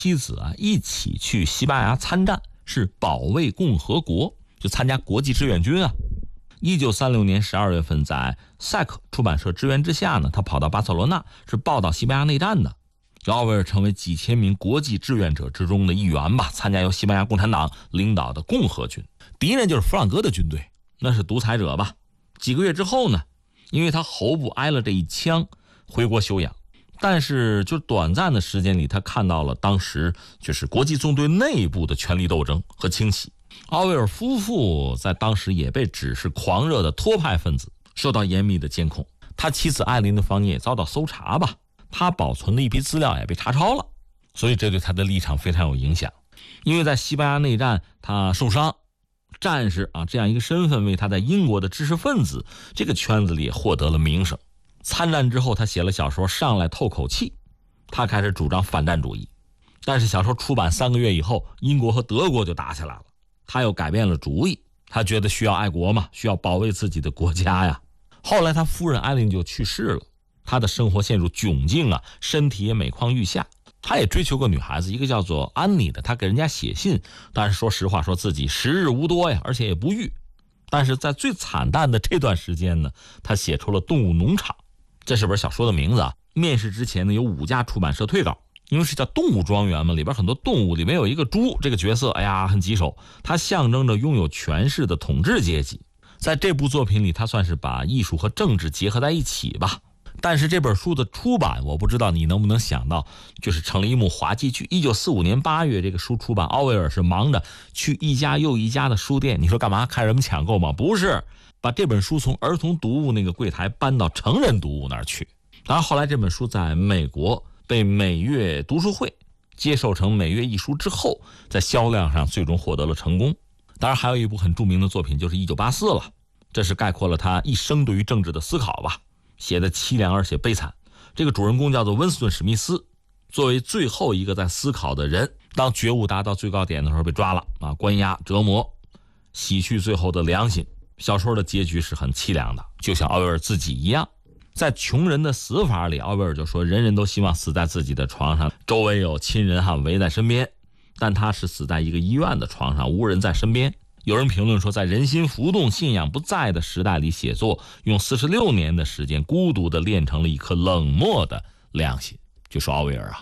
妻子一起去西班牙参战，是保卫共和国，就参加国际志愿军啊。1936年12月份，在赛克出版社支援之下呢，他跑到巴塞罗那，是报道西班牙内战的。奥威尔成为几千名国际志愿者之中的一员吧，参加由西班牙共产党领导的共和军，敌人就是弗朗哥的军队，那是独裁者吧。几个月之后呢，因为他喉部挨了这一枪，回国休养。但是就短暂的时间里，他看到了当时就是国际纵队内部的权力斗争和清洗。奥威尔夫妇在当时也被指是狂热的托派分子，受到严密的监控。他妻子艾琳的房间也遭到搜查吧，他保存的一批资料也被查抄了，所以这对他的立场非常有影响。因为在西班牙内战他受伤，战士这样一个身份为他在英国的知识分子这个圈子里也获得了名声。参战之后，他写了小说《上来透口气》，他开始主张反战主义。但是小说出版3个月以后，英国和德国就打起来了，他又改变了主意，他觉得需要爱国嘛，需要保卫自己的国家呀。后来他夫人艾琳就去世了，他的生活陷入窘境身体也每况愈下。他也追求过女孩子，一个叫做安妮的，他给人家写信，但是说实话，说自己时日无多呀，而且也不育。但是在最惨淡的这段时间呢，他写出了《动物农场》，这是本小说的名字面世之前呢，有5家出版社退稿，因为是叫动物庄园嘛，里边很多动物，里面有一个猪这个角色，很棘手，它象征着拥有权势的统治阶级。在这部作品里，他算是把艺术和政治结合在一起吧。但是这本书的出版，我不知道你能不能想到，就是成了一幕滑稽剧。1945年8月，这个书出版，奥威尔是忙着去一家又一家的书店，你说干嘛？看人们抢购吗？不是，把这本书从儿童读物那个柜台搬到成人读物那儿去。当然后来这本书在美国被美月读书会接受成美月一书之后，在销量上最终获得了成功。当然还有一部很著名的作品就是1984了，这是概括了他一生对于政治的思考吧，写的凄凉而且悲惨。这个主人公叫做温斯顿·史密斯，作为最后一个在思考的人，当觉悟达到最高点的时候被抓了关押折磨，洗去最后的良心。小说的结局是很凄凉的，就像奥威尔自己一样。在穷人的死法里，奥威尔就说人人都希望死在自己的床上，周围有亲人围在身边，但他是死在一个医院的床上，无人在身边。有人评论说，在人心浮动、信仰不在的时代里写作，用46年的时间孤独地练成了一颗冷漠的良心。就说奥威尔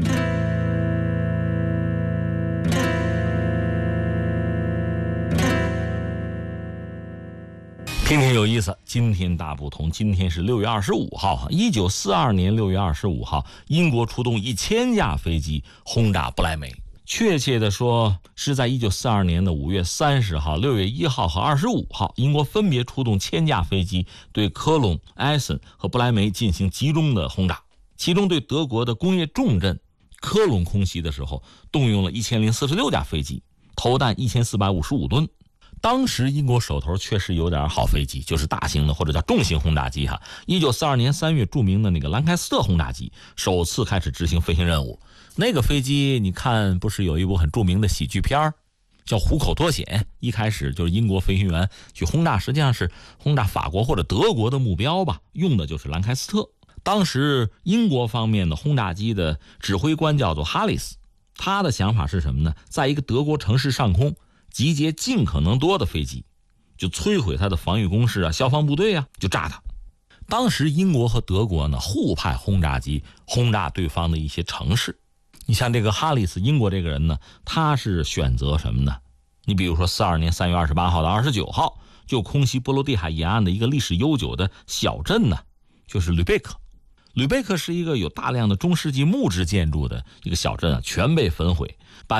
听听有意思，今天大不同。今天是6月25号，1942年6月25号，英国出动1000架飞机轰炸不来梅。确切的说，是在1942年的5月30号、6月1号和25号，英国分别出动1000架飞机对科隆、埃森和不来梅进行集中的轰炸。其中对德国的工业重镇科隆空袭的时候，动用了1046架飞机，投弹1455吨。当时英国手头确实有点好飞机，就是大型的或者叫重型轰炸机1942年3月，著名的那个兰开斯特轰炸机首次开始执行飞行任务。那个飞机你看，不是有一部很著名的喜剧片叫《虎口脱险》，一开始就是英国飞行员去轰炸，实际上是轰炸法国或者德国的目标吧，用的就是兰开斯特。当时英国方面的轰炸机的指挥官叫做哈里斯，他的想法是什么呢？在一个德国城市上空集结尽可能多的飞机，就摧毁他的防御工事消防部队就炸他。当时英国和德国呢互派轰炸机轰炸对方的一些城市。你像这个哈里斯，英国这个人呢，他是选择什么呢？你比如说42年3月28号到29号，就空袭波罗的海沿岸的一个历史悠久的小镇呢，就是吕贝克。吕贝克是一个有大量的中世纪木质建筑的一个小镇全被焚毁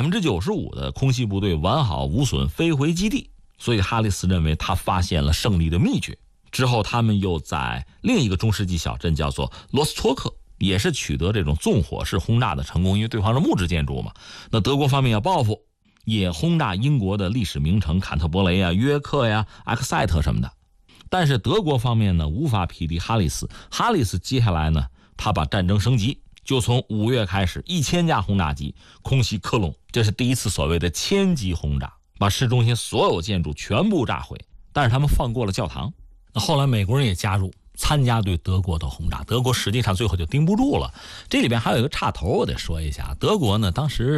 ，95%的空袭部队完好无损飞回基地。所以哈里斯认为他发现了胜利的秘诀。之后他们又在另一个中世纪小镇叫做罗斯托克，也是取得这种纵火式轰炸的成功，因为对方是木质建筑嘛。那德国方面要报复，也轰炸英国的历史名城坎特伯雷约克埃克塞特什么的。但是德国方面呢无法匹敌哈里斯。哈里斯接下来呢，他把战争升级，就从5月开始1000架轰炸机空袭科隆，这是第一次所谓的千机轰炸，把市中心所有建筑全部炸毁。但是他们放过了教堂。那后来美国人也加入参加对德国的轰炸，德国实际上最后就盯不住了。这里边还有一个岔头我得说一下，德国呢当时